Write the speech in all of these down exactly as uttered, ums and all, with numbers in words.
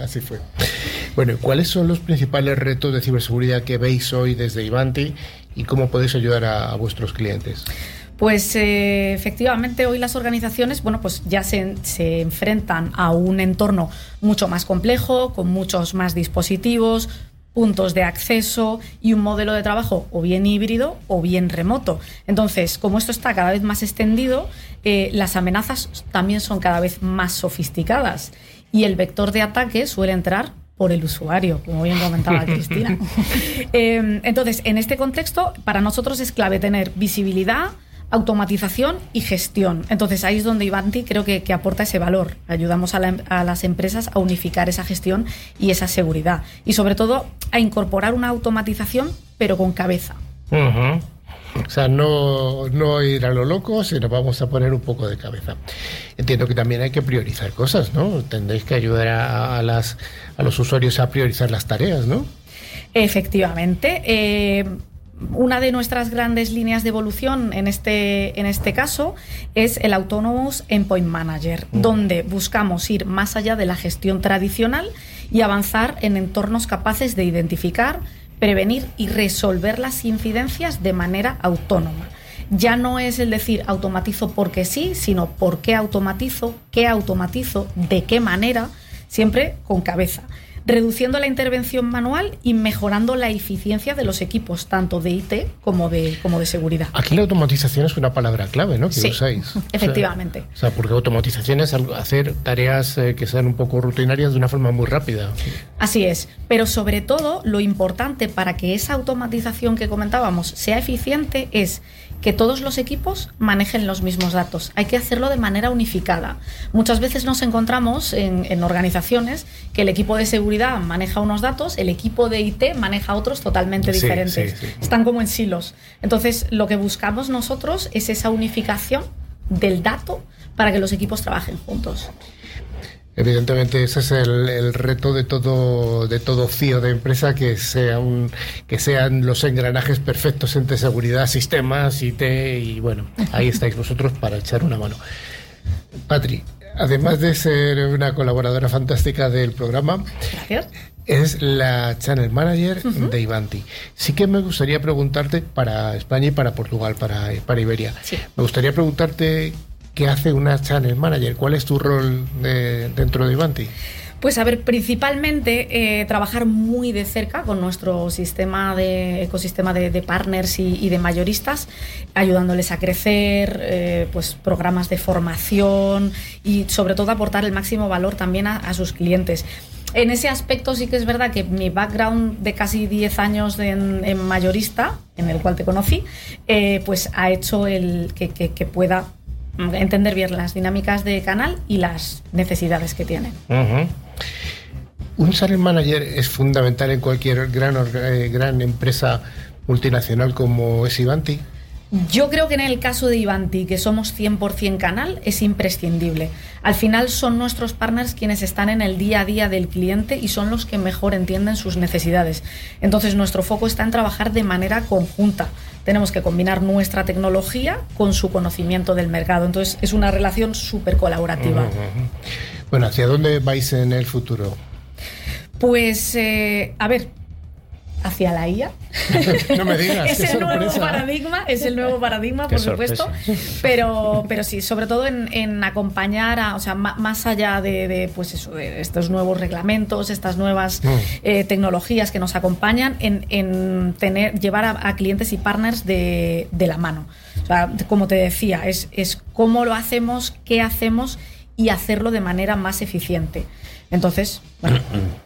así fue. Bueno, ¿cuáles son los principales retos de ciberseguridad que veis hoy desde Ivanti y cómo podéis ayudar a, a vuestros clientes? Pues eh, efectivamente hoy las organizaciones, bueno, pues ya se, se enfrentan a un entorno mucho más complejo, con muchos más dispositivos, puntos de acceso y un modelo de trabajo o bien híbrido o bien remoto. Entonces, como esto está cada vez más extendido, eh, las amenazas también son cada vez más sofisticadas y el vector de ataque suele entrar por el usuario, como bien comentaba Cristina. eh, entonces, en este contexto, para nosotros es clave tener visibilidad, automatización y gestión. Entonces ahí es donde Ivanti creo que, que aporta ese valor. Ayudamos a, la, a las empresas a unificar esa gestión y esa seguridad. Y sobre todo a incorporar una automatización, pero con cabeza. Uh-huh. O sea, no, no ir a lo loco, sino vamos a poner un poco de cabeza. Entiendo que también hay que priorizar cosas, ¿no? Tendréis que ayudar a, a, las, a los usuarios a priorizar las tareas, ¿no? Efectivamente. Eh, Una de nuestras grandes líneas de evolución en este, en este caso es el Autonomous Endpoint Manager, mm. donde buscamos ir más allá de la gestión tradicional y avanzar en entornos capaces de identificar, prevenir y resolver las incidencias de manera autónoma. Ya no es el decir automatizo porque sí, sino por qué automatizo, qué automatizo, de qué manera, siempre con cabeza, reduciendo la intervención manual y mejorando la eficiencia de los equipos, tanto de I T como de, como de seguridad. Aquí la automatización es una palabra clave, ¿no? Que sí, usáis. Efectivamente. O sea, o sea, porque automatización es hacer tareas eh, que sean un poco rutinarias de una forma muy rápida. Así es, pero sobre todo lo importante para que esa automatización que comentábamos sea eficiente es que todos los equipos manejen los mismos datos. Hay que hacerlo de manera unificada. Muchas veces nos encontramos en, en organizaciones que el equipo de seguridad maneja unos datos, el equipo de I T maneja otros totalmente sí, diferentes. Sí, sí. Están como en silos. Entonces, lo que buscamos nosotros es esa unificación del dato para que los equipos trabajen juntos. Evidentemente ese es el, el reto de todo de todo C I O de empresa, que sea un que sean los engranajes perfectos entre seguridad, sistemas, I T, y bueno, ahí estáis vosotros para echar una mano. Patri, además de ser una colaboradora fantástica del programa, gracias, es la Channel Manager uh-huh. de Ivanti. Sí que me gustaría preguntarte, para España y para Portugal, para, para Iberia, sí. me gustaría preguntarte ¿qué hace una Channel Manager? ¿Cuál es tu rol de, dentro de Ivanti? Pues a ver, principalmente eh, trabajar muy de cerca con nuestro sistema de ecosistema de, de partners y, y de mayoristas, ayudándoles a crecer, eh, pues programas de formación y sobre todo aportar el máximo valor también a, a sus clientes. En ese aspecto sí que es verdad que mi background de casi diez años de, en, en mayorista, en el cual te conocí, eh, pues ha hecho el que, que, que pueda entender bien las dinámicas de canal y las necesidades que tienen. Uh-huh. Un Channel Manager es fundamental en cualquier gran, eh, gran empresa multinacional como es Ivanti. Yo creo que en el caso de Ivanti, que somos cien por ciento canal, es imprescindible. Al final son nuestros partners quienes están en el día a día del cliente y son los que mejor entienden sus necesidades. Entonces nuestro foco está en trabajar de manera conjunta. Tenemos que combinar nuestra tecnología con su conocimiento del mercado. Entonces es una relación súper colaborativa. Uh-huh. Bueno, ¿hacia dónde vais en el futuro? Pues, eh, a ver... hacia la I A. No me digas. Es el nuevo paradigma, es el nuevo paradigma, por supuesto. Pero, pero sí, sobre todo en, en acompañar a, o sea, m- más allá de, de, pues eso, de estos nuevos reglamentos, estas nuevas mm. eh, tecnologías que nos acompañan, en, en tener, llevar a, a clientes y partners de, de la mano. O sea, como te decía, es, es cómo lo hacemos, qué hacemos y hacerlo de manera más eficiente. Entonces, bueno.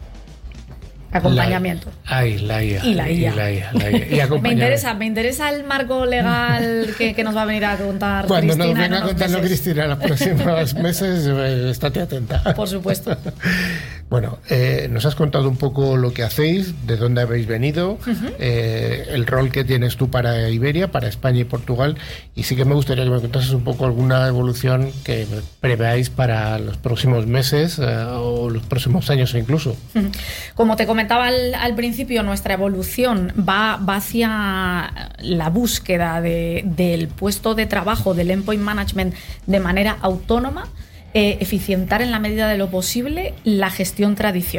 Acompañamiento. La, ay, la I A. Y la I A. Y la I A, la I A. Y me interesa, me interesa el marco legal que, que nos va a venir a contar Cuando Cristina. Cuando nos venga a contarlo meses. Cristina en los próximos meses, eh, estate atenta. Por supuesto. Bueno, eh, nos has contado un poco lo que hacéis, de dónde habéis venido, uh-huh. eh, el rol que tienes tú para Iberia, para España y Portugal, y sí que me gustaría que me contases un poco alguna evolución que preveáis para los próximos meses eh, o los próximos años incluso. Uh-huh. Como te comentaba al, al principio, nuestra evolución va, va hacia la búsqueda de, del puesto de trabajo del endpoint management de manera autónoma, eh, eficientar en la medida de lo posible la gestión tradicional.